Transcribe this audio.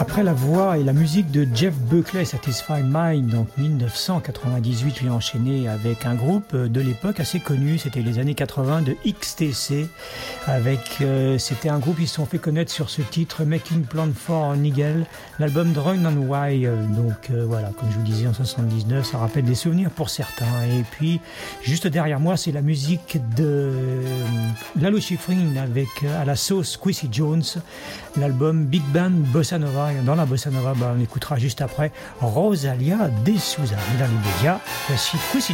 Après la voix et la musique de Jeff Buckley, Satisfied Mind, donc 1998, il a enchaîné avec un groupe de l'époque assez connu, c'était les années 80 de XTC. C'était un groupe, ils se sont fait connaître sur ce titre Making Plan for Nigel, l'album Run and Why. Voilà, comme je vous disais en 79, ça rappelle des souvenirs pour certains. Et puis juste derrière moi, c'est la musique de Lalo Schifrin avec à la sauce Quincy Jones, l'album Big Band Bossa Nova. Et dans la Bossa Nova, on écoutera juste après Rosalia de Souza. Mais dans les médias, voici Quincy